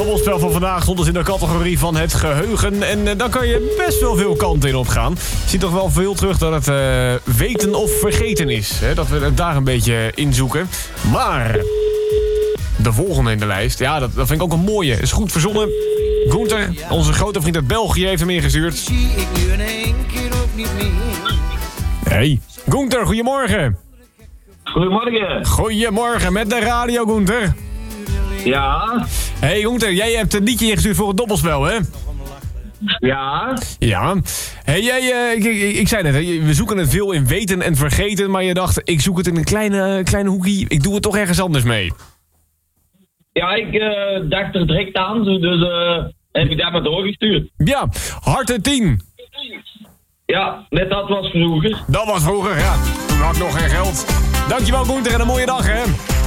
dobbelspel van vandaag stond dus in de categorie van het geheugen. En daar kan je best wel veel kanten in opgaan. Je ziet toch wel veel terug dat het weten of vergeten is. Hè? Dat we het daar een beetje inzoeken. Maar de volgende in de lijst, ja, dat vind ik ook een mooie. Is goed verzonnen. Gunther, onze grote vriend uit België, heeft hem ingestuurd. Zie ik nu in één keer ook niet meer. Hey, Gunther, goedemorgen. Goedemorgen. Goedemorgen, met de radio, Gunther. Ja. Hey, Gunther, jij hebt een liedje ingestuurd voor het dobbelspel, hè? Ja. Ja. Hey, ik zei net, hè, we zoeken het veel in weten en vergeten, maar je dacht, ik zoek het in een kleine hoekie. Ik doe het toch ergens anders mee. Ja, ik dacht er direct aan, dus heb ik dat maar doorgestuurd. Ja, harte 10. Ja, net dat was vroeger. Dat was vroeger, ja. Toen had ik nog geen geld. Dankjewel, Gunther, en een mooie dag, hè.